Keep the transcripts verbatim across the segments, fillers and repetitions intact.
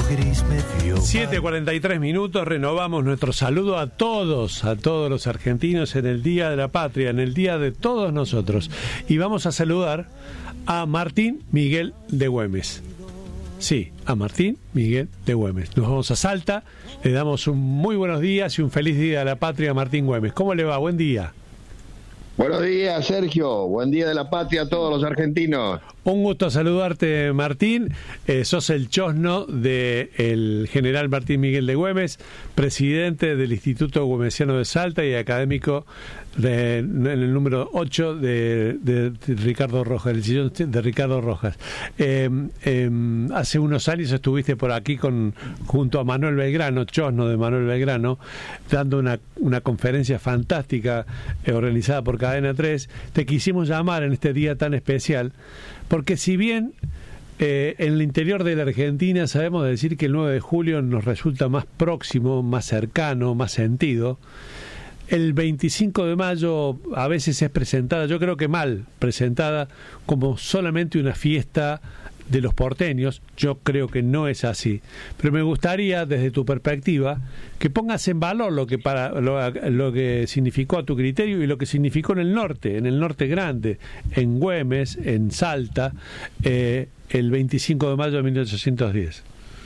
gris me dio. siete cuarenta y tres minutos, renovamos nuestro saludo a todos, a todos los argentinos en el Día de la Patria, en el Día de todos nosotros. Y vamos a saludar a Martín Miguel de Güemes. Sí, a Martín Miguel de Güemes. Nos vamos a Salta, le damos un muy buenos días y un feliz Día de la Patria a Martín Güemes. ¿Cómo le va? Buen día. Buenos días, Sergio. Buen Día de la Patria a todos los argentinos. Un gusto saludarte, Martín. Eh, sos el chosno del general Martín Miguel de Güemes, presidente del Instituto Güemesiano de Salta y académico de, en el número ocho de, de, de Ricardo Rojas, el sillón de Ricardo Rojas. Eh, eh, hace unos años estuviste por aquí con junto a Manuel Belgrano, chosno de Manuel Belgrano, dando una, una conferencia fantástica eh, organizada por Cadena tres. Te quisimos llamar en este día tan especial porque si bien eh, en el interior de la Argentina sabemos decir que el nueve de julio nos resulta más próximo, más cercano, más sentido, el veinticinco de mayo a veces es presentada, yo creo que mal presentada, como solamente una fiesta de los porteños. Yo creo que no es así, pero me gustaría desde tu perspectiva que pongas en valor lo que para lo, lo que significó a tu criterio y lo que significó en el norte, en el norte grande, en Güemes, en Salta, eh, el veinticinco de mayo de mil ochocientos diez.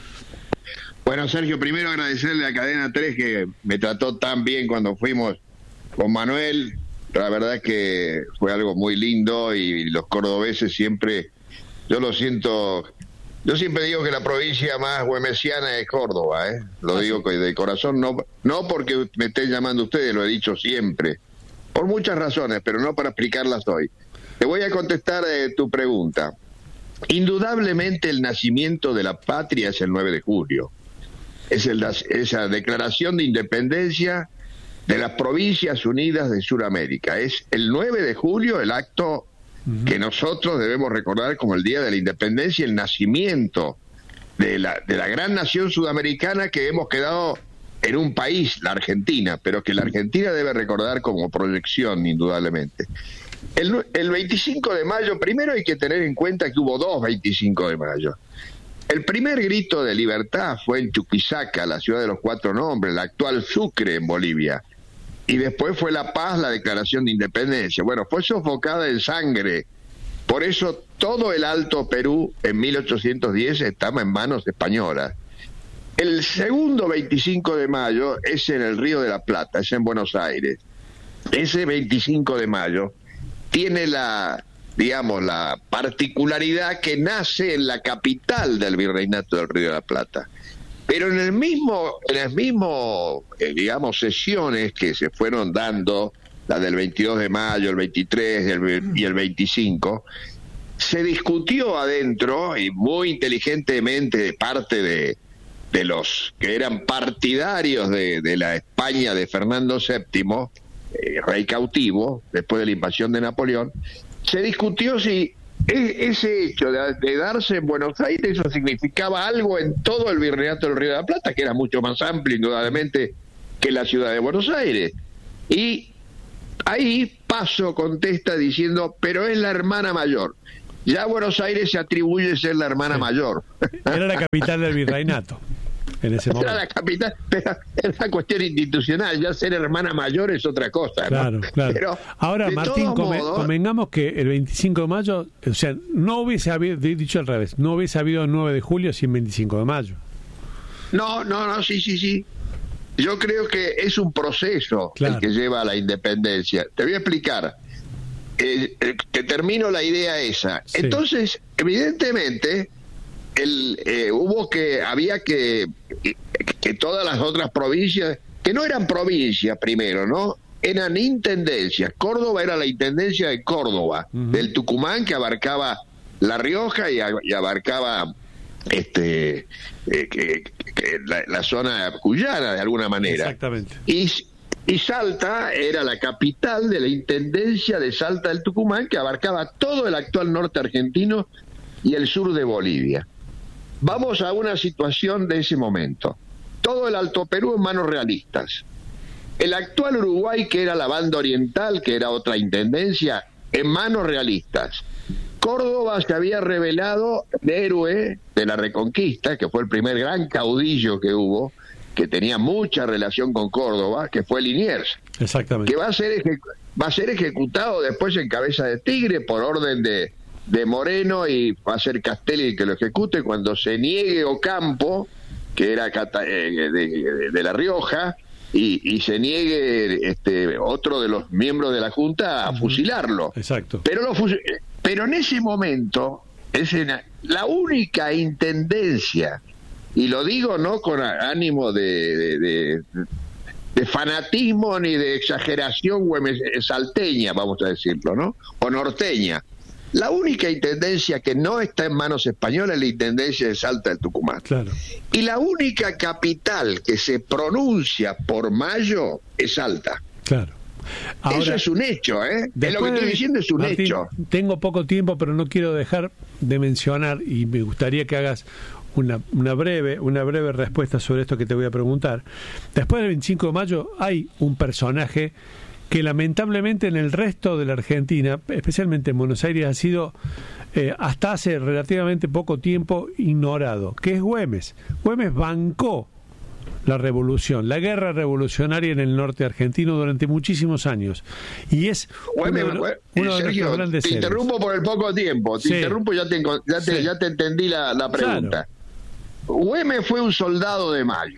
Bueno, Sergio, primero agradecerle a Cadena tres que me trató tan bien cuando fuimos con Manuel. La verdad es que fue algo muy lindo y los cordobeses siempre, yo lo siento, yo siempre digo que la provincia más güemesiana es Córdoba, ¿eh? Lo digo de corazón, no, no porque me estén llamando ustedes, lo he dicho siempre, por muchas razones, pero no para explicarlas hoy. Te voy a contestar eh, tu pregunta. Indudablemente el nacimiento de la patria es el nueve de julio. Es el, esa declaración de independencia de las Provincias Unidas de Sudamérica. Es el nueve de julio el acto uh-huh. que nosotros debemos recordar como el Día de la Independencia, el nacimiento de la, de la gran nación sudamericana, que hemos quedado en un país, la Argentina, pero que la Argentina debe recordar como proyección, indudablemente. El, el veinticinco de mayo, primero hay que tener en cuenta que hubo dos veinticinco de mayo. El primer grito de libertad fue en Chuquisaca, la ciudad de los cuatro nombres, la actual Sucre en Bolivia. Y después fue La Paz, la declaración de independencia. Bueno, fue sofocada en sangre. Por eso todo el Alto Perú en mil ochocientos diez estaba en manos españolas. El segundo veinticinco de mayo es en el Río de la Plata, es en Buenos Aires. Ese veinticinco de mayo tiene la... digamos, la particularidad que nace en la capital del Virreinato del Río de la Plata. Pero en el mismo, en el mismo, eh, digamos, sesiones que se fueron dando, la del veintidós de mayo, el veintitrés y el, y el veinticinco, se discutió adentro, y muy inteligentemente de parte de, de los que eran partidarios de, de la España de Fernando séptimo, eh, rey cautivo, después de la invasión de Napoleón, se discutió si ese hecho de, de darse en Buenos Aires eso significaba algo en todo el Virreinato del Río de la Plata, que era mucho más amplio, indudablemente, que la ciudad de Buenos Aires. Y ahí Paso contesta diciendo, pero es la hermana mayor. Ya Buenos Aires se atribuye ser la hermana sí. mayor. Era la capital del Virreinato. En ese momento. Era la capital, pero es una cuestión institucional, ya ser hermana mayor es otra cosa, ¿no? Claro, claro. Pero, Ahora, Martín, come, modos, convengamos que el veinticinco de mayo, o sea, no hubiese habido, dicho al revés, no hubiese habido nueve de julio sin veinticinco de mayo. No, no, no, sí, sí, sí. Yo creo que es un proceso claro. el que lleva a la independencia. Te voy a explicar. Eh, eh, te termino la idea esa. Sí. Entonces, evidentemente... El, eh, hubo que, había que, que todas las otras provincias, que no eran provincias primero, ¿no? Eran intendencias. Córdoba era la intendencia de Córdoba, uh-huh. del Tucumán, que abarcaba La Rioja y, y abarcaba este eh, que, que la, la zona cuyana, de alguna manera. Exactamente. Y, y Salta era la capital de la intendencia de Salta del Tucumán, que abarcaba todo el actual norte argentino y el sur de Bolivia. Vamos a una situación de ese momento. Todo el Alto Perú en manos realistas. El actual Uruguay, que era la banda oriental, que era otra intendencia, en manos realistas. Córdoba se había revelado de héroe de la Reconquista, que fue el primer gran caudillo que hubo, que tenía mucha relación con Córdoba, que fue Liniers. Exactamente. Que va a ser ejecu- va a ser ejecutado después en Cabeza de Tigre por orden de, de Moreno, y va a ser Castelli el que lo ejecute cuando se niegue Ocampo, que era cata- eh, de, de, de La Rioja, y, y se niegue este otro de los miembros de la Junta a uh-huh. fusilarlo. Exacto. Pero lo fus- pero en ese momento, es en la única intendencia, y lo digo no con ánimo de, de, de, de fanatismo ni de exageración salteña, vamos a decirlo, ¿no? O norteña. La única intendencia que no está en manos españolas es la intendencia de Salta del Tucumán. Claro. Y la única capital que se pronuncia por Mayo es Salta. Claro. Ahora, eso es un hecho, ¿eh? Es lo que estoy diciendo, es un Martín, hecho. Tengo poco tiempo, pero no quiero dejar de mencionar, y me gustaría que hagas una, una breve una breve respuesta sobre esto que te voy a preguntar. Después del veinticinco de mayo hay un personaje que lamentablemente en el resto de la Argentina, especialmente en Buenos Aires, ha sido eh, hasta hace relativamente poco tiempo ignorado, que es Güemes. Güemes bancó la revolución, la guerra revolucionaria en el norte argentino durante muchísimos años, y es Güemes, uno, Güemes, uno de Sergio, nuestros grandes te héroes. interrumpo por el poco tiempo, te sí. interrumpo, ya te, ya te, sí. ya te entendí la, la pregunta. Claro. Güemes fue un soldado de Mayo,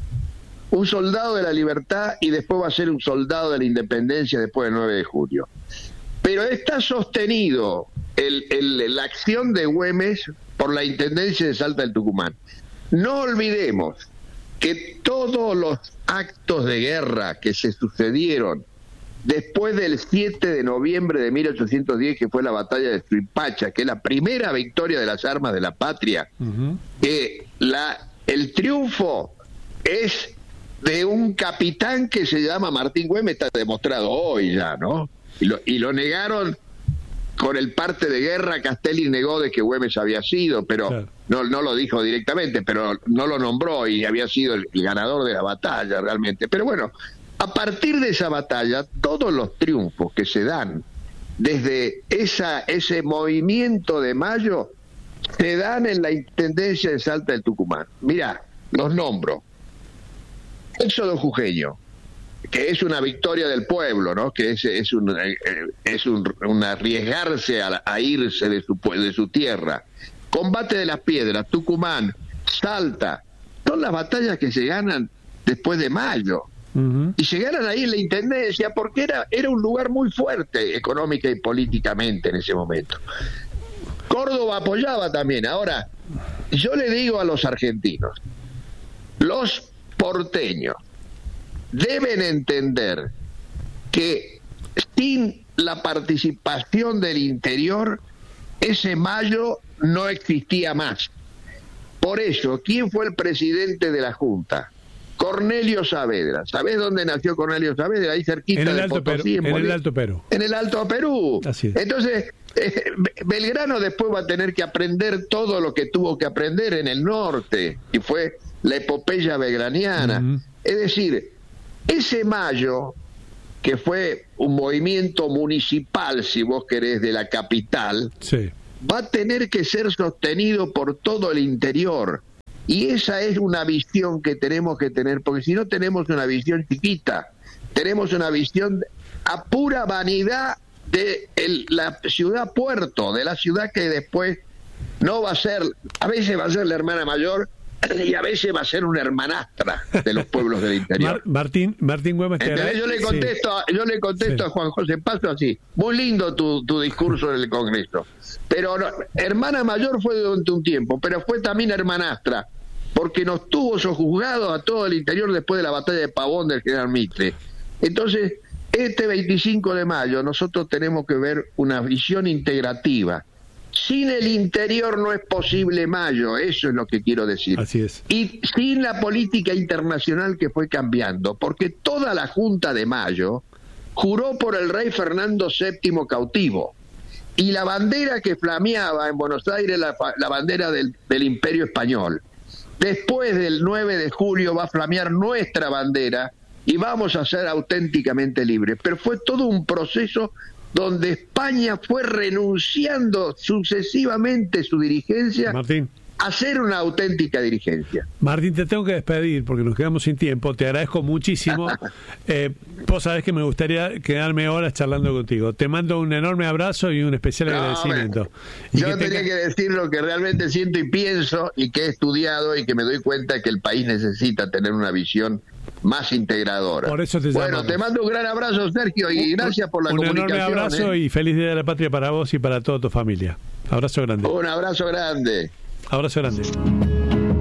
un soldado de la libertad, y después va a ser un soldado de la independencia después del nueve de julio. Pero está sostenido el, el, la acción de Güemes por la Intendencia de Salta del Tucumán. No olvidemos que todos los actos de guerra que se sucedieron después del siete de noviembre de mil ochocientos diez, que fue la batalla de Suipacha, que es la primera victoria de las armas de la patria, uh-huh. que la, el triunfo es de un capitán que se llama Martín Güemes, está demostrado hoy ya, ¿no? Y lo, y lo negaron con el parte de guerra. Castelli negó de que Güemes había sido, pero claro. no, no lo dijo directamente, pero no lo nombró, y había sido el, el ganador de la batalla realmente. Pero bueno, a partir de esa batalla, todos los triunfos que se dan desde esa ese movimiento de Mayo se dan en la Intendencia de Salta del Tucumán. Mirá, los nombro. Éxodo jujeño, que es una victoria del pueblo, ¿no? Que es, es un es un, un arriesgarse a, a irse de su de su tierra. Combate de las Piedras, Tucumán, Salta, son las batallas que se ganan después de Mayo. Uh-huh. Y se ganan ahí en la Intendencia porque era, era un lugar muy fuerte económica y políticamente en ese momento. Córdoba apoyaba también. Ahora, yo le digo a los argentinos, los porteños deben entender que sin la participación del interior, ese Mayo no existía más. Por eso, ¿quién fue el presidente de la Junta? Cornelio Saavedra. ¿Sabés dónde nació Cornelio Saavedra? Ahí cerquita en el de Alto Potosí, Perú, en, en el Alto Perú. En el Alto Perú. Así es. Entonces, eh, Belgrano después va a tener que aprender todo lo que tuvo que aprender en el norte, y fue la epopeya belgraniana. Uh-huh. Es decir, ese Mayo, que fue un movimiento municipal, si vos querés, de la capital, sí. va a tener que ser sostenido por todo el interior. Y esa es una visión que tenemos que tener, porque si no tenemos una visión chiquita, tenemos una visión a pura vanidad de el, la ciudad puerto, de la ciudad que después no va a ser, a veces va a ser la hermana mayor, y a veces va a ser una hermanastra de los pueblos del interior. Mar, Martín Martín Güemes, yo le contesto, sí. yo le contesto sí. a Juan José Paso así: muy lindo tu, tu discurso en el Congreso, pero no, hermana mayor fue durante un tiempo, pero fue también hermanastra, porque nos tuvo sojuzgados a todo el interior después de la batalla de Pavón del general Mitre. Entonces, este veinticinco de mayo nosotros tenemos que ver una visión integrativa. Sin el interior no es posible Mayo, eso es lo que quiero decir. Así es. Y sin la política internacional que fue cambiando, porque toda la Junta de Mayo juró por el rey Fernando séptimo cautivo, y la bandera que flameaba en Buenos Aires, la, la bandera del, del Imperio Español. Después del nueve de julio va a flamear nuestra bandera y vamos a ser auténticamente libres. Pero fue todo un proceso donde España fue renunciando sucesivamente su dirigencia Martín. a ser una auténtica dirigencia. Martín, te tengo que despedir porque nos quedamos sin tiempo. Te agradezco muchísimo. eh, vos sabés que me gustaría quedarme horas charlando contigo. Te mando un enorme abrazo y un especial no, agradecimiento. Y yo que tenía tenga... que decir lo que realmente siento y pienso y que he estudiado y que me doy cuenta que el país necesita tener una visión más integradora. Por eso te bueno, llamamos. te mando un gran abrazo, Sergio, y gracias por la un comunicación. Un enorme abrazo ¿eh? y feliz Día de la Patria para vos y para toda tu familia. Abrazo grande. Un abrazo grande. Abrazo grande.